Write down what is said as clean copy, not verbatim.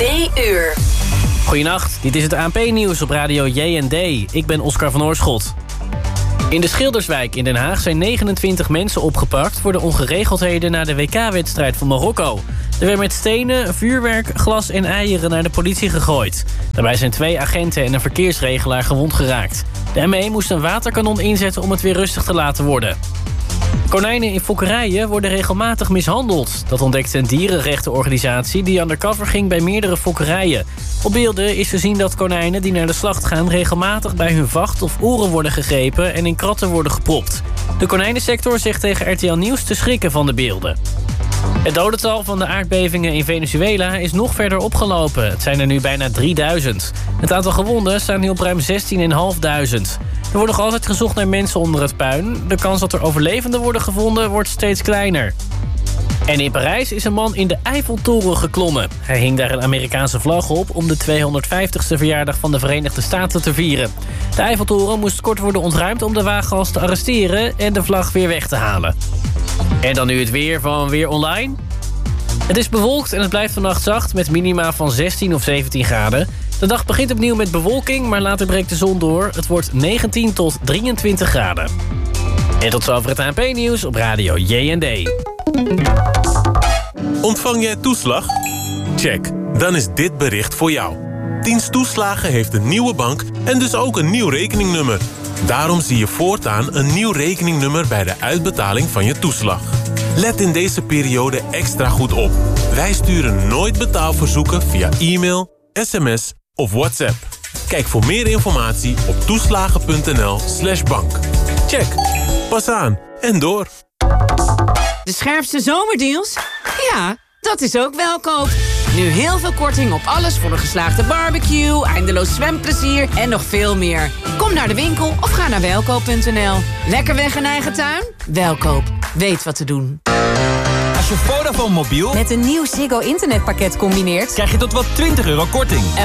3 uur. Goedenacht, dit is het ANP-nieuws op radio J&D. Ik ben Oscar van Oorschot. In de Schilderswijk in Den Haag zijn 29 mensen opgepakt voor de ongeregeldheden na de WK-wedstrijd van Marokko. Er werd met stenen, vuurwerk, glas en eieren naar de politie gegooid. Daarbij zijn 2 agenten en een verkeersregelaar gewond geraakt. De ME moest een waterkanon inzetten om het weer rustig te laten worden. Konijnen in fokkerijen worden regelmatig mishandeld. Dat ontdekte een dierenrechtenorganisatie die undercover ging bij meerdere fokkerijen. Op beelden is te zien dat konijnen die naar de slacht gaan regelmatig bij hun vacht of oren worden gegrepen en in kratten worden gepropt. De konijnensector zegt tegen RTL Nieuws te schrikken van de beelden. Het dodental van de aardbevingen in Venezuela is nog verder opgelopen. Het zijn er nu bijna 3000. Het aantal gewonden staat nu op ruim 16.500. Er wordt nog altijd gezocht naar mensen onder het puin. De kans dat er overlevenden worden gevonden wordt steeds kleiner. En in Parijs is een man in de Eiffeltoren geklommen. Hij hing daar een Amerikaanse vlag op om de 250ste verjaardag van de Verenigde Staten te vieren. De Eiffeltoren moest kort worden ontruimd om de wagenhals te arresteren en de vlag weer weg te halen. En dan nu het weer van Weer Online. Het is bewolkt en het blijft vannacht zacht met minima van 16 of 17 graden. De dag begint opnieuw met bewolking, maar later breekt de zon door. Het wordt 19 tot 23 graden. En tot zover het ANP-nieuws op radio J&D. Ontvang jij toeslag? Check, dan is dit bericht voor jou. Dienst Toeslagen heeft een nieuwe bank en dus ook een nieuw rekeningnummer. Daarom zie je voortaan een nieuw rekeningnummer bij de uitbetaling van je toeslag. Let in deze periode extra goed op. Wij sturen nooit betaalverzoeken via e-mail, sms of WhatsApp. Kijk voor meer informatie op toeslagen.nl/bank. Check, pas aan en door. De scherpste zomerdeals? Ja, dat is ook Welkoop. Nu heel veel korting op alles voor een geslaagde barbecue, eindeloos zwemplezier en nog veel meer. Kom naar de winkel of ga naar welkoop.nl. Lekker weg in eigen tuin? Welkoop. Weet wat te doen. Als je Vodafone mobiel met een nieuw Ziggo internetpakket combineert, krijg je tot wel €20 korting.